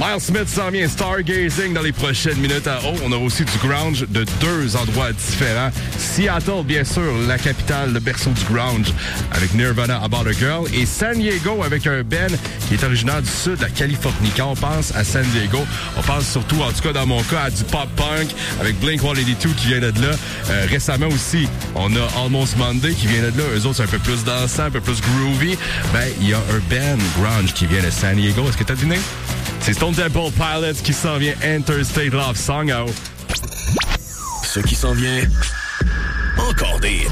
Miles Smith s'en vient stargazing dans les prochaines minutes. On a aussi du grunge de deux endroits différents. Seattle, bien sûr, la capitale, le berceau du grunge, avec Nirvana, About a Girl. Et San Diego, avec un band qui est originaire du sud de la Californie. Quand on pense à San Diego, on pense surtout, en tout cas dans mon cas, à du pop-punk, avec Blink-182 qui vient de là. Récemment aussi, on a Almost Monday qui vient de là. Eux autres, c'est un peu plus dansant, un peu plus groovy. Ben, il y a un band grunge qui vient de San Diego. Est-ce que t'as deviné? C'est Stone Temple Pilots qui s'en vient, Interstate Love Song. Ce qui s'en vient, encore des hits.